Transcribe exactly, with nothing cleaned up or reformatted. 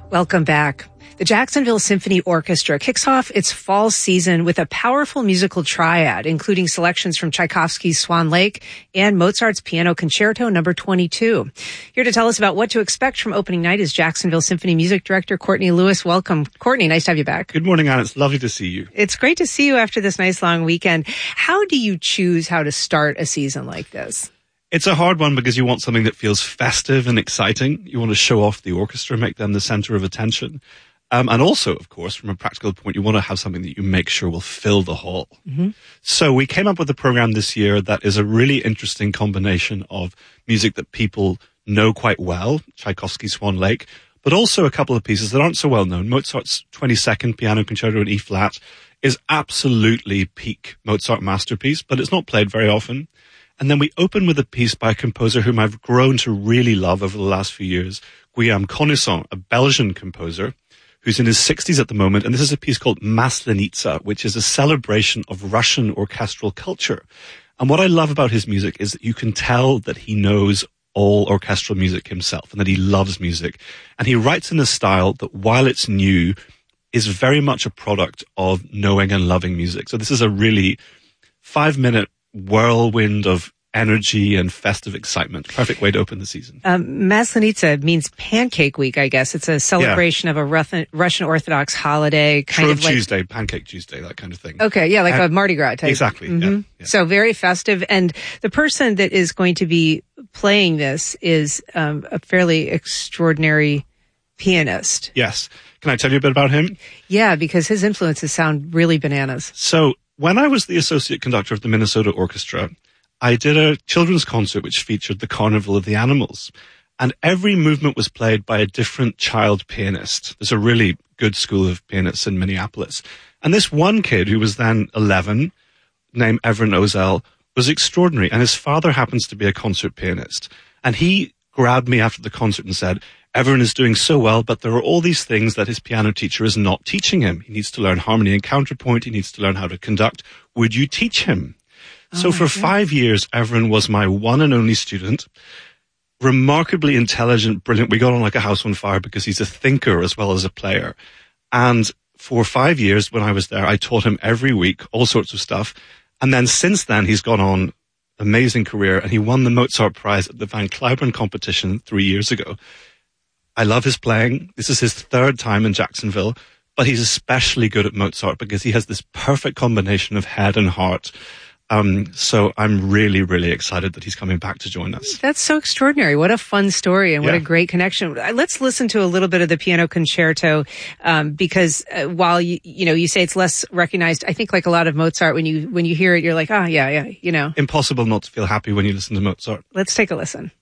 Welcome back. The Jacksonville Symphony Orchestra kicks off its fall season with a powerful musical triad, including selections from Tchaikovsky's Swan Lake and Mozart's Piano Concerto number twenty-two. Here to tell us about what to expect from opening night is Jacksonville Symphony Music Director Courtney Lewis. Welcome. Courtney, nice to have you back. Good morning, Anne. It's lovely to see you. It's great to see you after this nice long weekend. How do you choose how to start a season like this? It's a hard one because you want something that feels festive and exciting. You want to show off the orchestra, make them the center of attention. Um, and also, of course, from a practical point, you want to have something that you make sure will fill the hall. Mm-hmm. So we came up with a program this year that is a really interesting combination of music that people know quite well, Tchaikovsky's Swan Lake, but also a couple of pieces that aren't so well known. Mozart's twenty-second Piano Concerto in E flat is absolutely peak Mozart masterpiece, but it's not played very often. And then we open with a piece by a composer whom I've grown to really love over the last few years, Guillaume Connaissant, a Belgian composer who's in his sixties at the moment. And this is a piece called Maslenitsa, which is a celebration of Russian orchestral culture. And what I love about his music is that you can tell that he knows all orchestral music himself and that he loves music. And he writes in a style that, while it's new, is very much a product of knowing and loving music. So this is a really five-minute whirlwind of energy and festive excitement. Perfect way to open the season. Um, Maslenitsa means Pancake Week, I guess. It's a celebration yeah. of a Russian, Russian Orthodox holiday. Kind Shrove of like Tuesday, Pancake Tuesday, that kind of thing. Okay, yeah, like and, a Mardi Gras type. Exactly, mm-hmm. yeah, yeah. So very festive. And the person that is going to be playing this is um, a fairly extraordinary pianist. Yes. Can I tell you a bit about him? Yeah, because his influences sound really bananas. So when I was the associate conductor of the Minnesota Orchestra, I did a children's concert which featured the Carnival of the Animals. And every movement was played by a different child pianist. There's a really good school of pianists in Minneapolis. And this one kid, who was then eleven, named Everin Ozel, was extraordinary. And his father happens to be a concert pianist. And he grabbed me after the concert and said, Everin is doing so well, but there are all these things that his piano teacher is not teaching him. He needs to learn harmony and counterpoint. He needs to learn how to conduct. Would you teach him? Oh, so for God. five years, Everin was my one and only student. Remarkably intelligent, brilliant. We got on like a house on fire because he's a thinker as well as a player. And for five years when I was there, I taught him every week all sorts of stuff. And then since then, he's gone on amazing career, and he won the Mozart Prize at the Van Cliburn competition three years ago. I love his playing. This is his third time in Jacksonville, but he's especially good at Mozart because he has this perfect combination of head and heart. Um, so I'm really, really excited that he's coming back to join us. That's so extraordinary. What a fun story and what yeah. a great connection. Let's listen to a little bit of the Piano Concerto, um, because uh, while you, you know, you say it's less recognized, I think like a lot of Mozart, when you, when you hear it, you're like, oh yeah, yeah, you know. Impossible not to feel happy when you listen to Mozart. Let's take a listen.